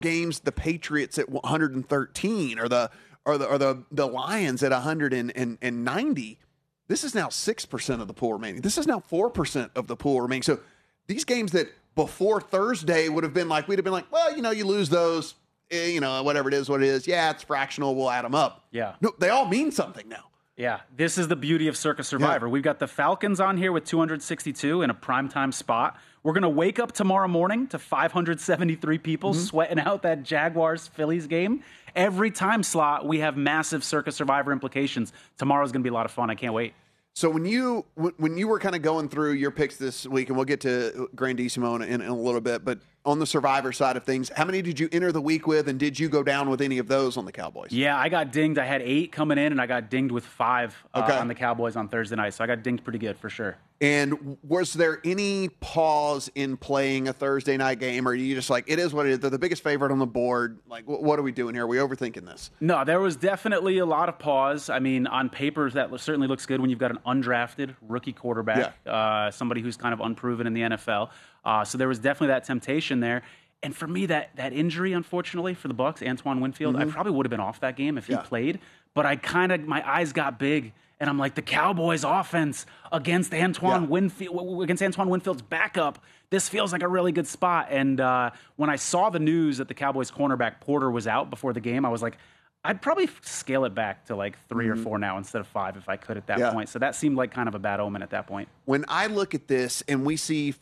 games the Patriots at 113 or the Lions at 190. This is now 6% of the pool remaining. This is now 4% of the pool remaining. So these games that before Thursday would have been like, we'd have been like, well, you lose those, whatever it is, what it is. Yeah, it's fractional. We'll add them up. Yeah. No, they all mean something now. Yeah, this is the beauty of Circa Survivor. Yeah. We've got the Falcons on here with 262 in a primetime spot. We're going to wake up tomorrow morning to 573 people sweating out that Jaguars-Phillies game. Every time slot, we have massive Circa Survivor implications. Tomorrow's going to be a lot of fun. I can't wait. So when you were kind of going through your picks this week, and we'll get to Grandissimo in a little bit, but on the Survivor side of things, how many did you enter the week with, and did you go down with any of those on the Cowboys? Yeah, I got dinged. I had 8 coming in, and I got dinged with 5 on the Cowboys on Thursday night. So I got dinged pretty good for sure. And was there any pause in playing a Thursday night game, or are you just like, it is what it is? They're the biggest favorite on the board. Like, what are we doing here? Are we overthinking this? No, there was definitely a lot of pause. I mean, on paper, that certainly looks good when you've got an undrafted rookie quarterback, somebody who's kind of unproven in the NFL. So there was definitely that temptation there. And for me, that injury, unfortunately, for the Bucs, Antoine Winfield, I probably would have been off that game if he played. But my eyes got big. And I'm like, the Cowboys offense against Antoine Winfield's backup, this feels like a really good spot. And when I saw the news that the Cowboys cornerback Porter was out before the game, I was like, I'd probably scale it back to like 3 or 4 now instead of 5 if I could at that point. So that seemed like kind of a bad omen at that point. When I look at this and we see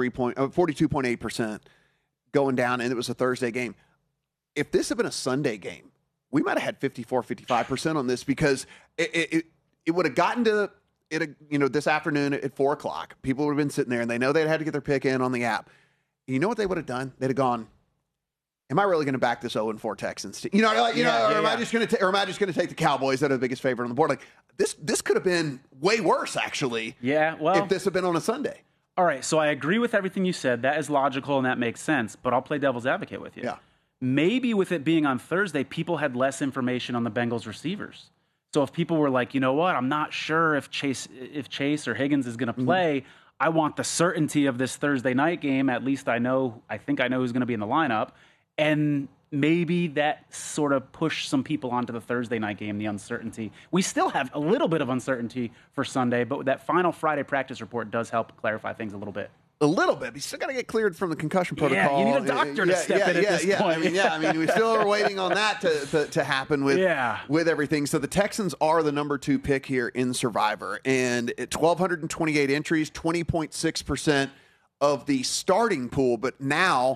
42.8% going down, and it was a Thursday game, if this had been a Sunday game, we might have had 55% on this, because it would have gotten to it, this afternoon at 4 o'clock. People would have been sitting there, and they know they had to get their pick in on the app. You know what they would have done? They'd have gone, am I really going to back this 0-4 Texans? Or am I just going to take the Cowboys that are the biggest favorite on the board? Like, this could have been way worse, actually. Yeah, well, if this had been on a Sunday. All right, so I agree with everything you said. That is logical and that makes sense. But I'll play devil's advocate with you. Yeah. Maybe with it being on Thursday, people had less information on the Bengals receivers. So if people were like, you know what, I'm not sure if Chase or Higgins is going to play. I want the certainty of this Thursday night game. At least I think I know who's going to be in the lineup. And maybe that sort of pushed some people onto the Thursday night game, the uncertainty. We still have a little bit of uncertainty for Sunday, but that final Friday practice report does help clarify things a little bit. A little bit. You still got to get cleared from the concussion protocol. Yeah, you need a doctor to step in at this point. I mean, we still are waiting on that to happen with everything. So the Texans are the number 2 pick here in Survivor. And at 1,228 entries, 20.6% of the starting pool, but now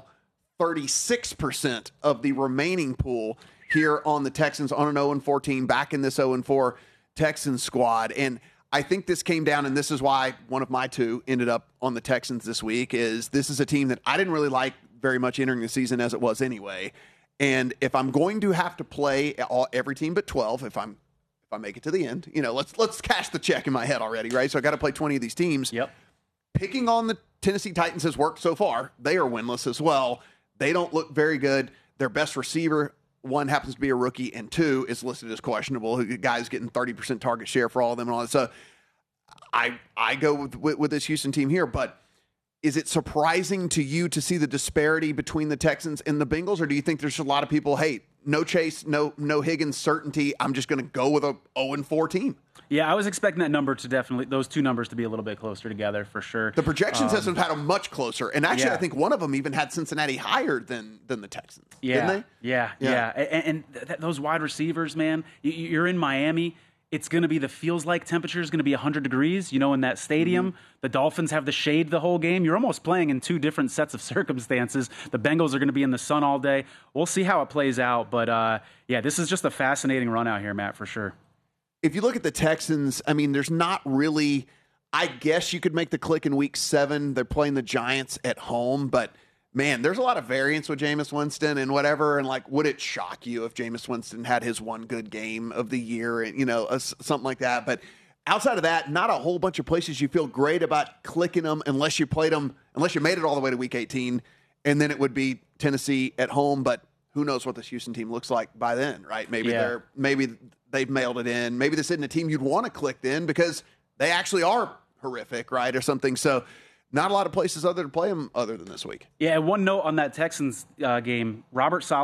36% of the remaining pool here on the Texans on an 0-4 team, back in this 0-4 Texans squad. And I think this came down, and this is why one of my 2 ended up on the Texans this week, is this is a team that I didn't really like very much entering the season as it was anyway. And if I'm going to have to play every team but 12, if I make it to the end, let's cash the check in my head already, right? So I got to play 20 of these teams. Yep. Picking on the Tennessee Titans has worked so far. They are winless as well. They don't look very good. Their best receiver, 1, happens to be a rookie, and 2 is listed as questionable. The guy's getting 30% target share for all of them and all that. So I go with this Houston team here, but is it surprising to you to see the disparity between the Texans and the Bengals, or do you think there's a lot of people, hey, no Chase, no Higgins certainty, I'm just going to go with a 0-4 team? Yeah, I was expecting that number to those 2 numbers to be a little bit closer together for sure. The projections have had them much closer, and actually, I think one of them even had Cincinnati higher than the Texans. Didn't they? Yeah. And those wide receivers, man, you're in Miami. It's going to be feels like temperature is going to be 100 degrees, in that stadium. The Dolphins have the shade the whole game. You're almost playing in 2 different sets of circumstances. The Bengals are going to be in the sun all day. We'll see how it plays out. But, this is just a fascinating run out here, Matt, for sure. If you look at the Texans, I mean, there's not really, I guess you could make the click in week 7. They're playing the Giants at home, but man, there's a lot of variance with Jameis Winston and whatever. And like, would it shock you if Jameis Winston had his 1 good game of the year and, something like that? But outside of that, not a whole bunch of places you feel great about clicking them unless you made it all the way to week 18. And then it would be Tennessee at home. But who knows what this Houston team looks like by then, right? Maybe they've mailed it in. Maybe this isn't a team you'd want to click in because they actually are horrific, right, or something. So not a lot of places other to play them other than this week. Yeah, one note on that Texans game, Robert Saleh